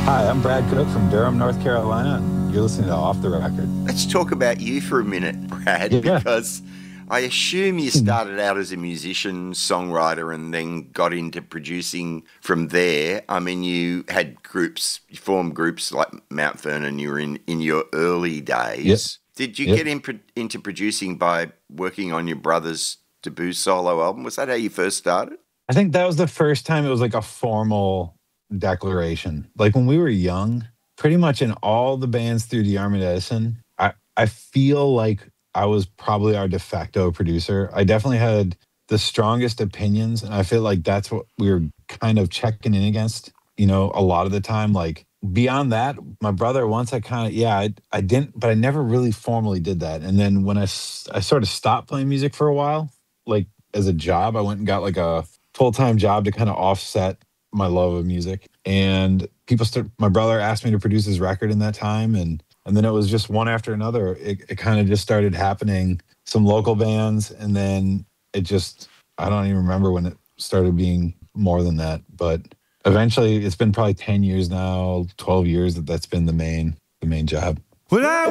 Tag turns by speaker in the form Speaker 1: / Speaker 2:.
Speaker 1: Hi, I'm Brad Cook from Durham, North Carolina, and you're listening to Off the Record.
Speaker 2: Let's talk about you for a minute, Brad,
Speaker 1: Yeah.
Speaker 2: because I assume you started out as a musician, songwriter, and then got into producing from there. I mean, you had groups, you formed groups like Mount Vernon, you were in your early days.
Speaker 1: Yep.
Speaker 2: Did you
Speaker 1: Yep.
Speaker 2: get into producing by working on your brother's debut solo album? Was that how you first started?
Speaker 1: I think that was the first time it was like a formal declaration. Like when we were young, pretty much in all the bands through the Army Edison, I feel like I was probably our de facto producer. I definitely had the strongest opinions, and I feel like that's what we were kind of checking in against, a lot of the time. Like beyond that, my brother, once I didn't, but I never really formally did that. And then when I sort of stopped playing music for a while, like as a job, I went and got like a full-time job to kind of offset my love of music. And my brother asked me to produce his record in that time. And then it was just one after another. It kind of just started happening, some local bands. And then I don't even remember when it started being more than that. But eventually it's been probably 10 years now, 12 years that's been the main job.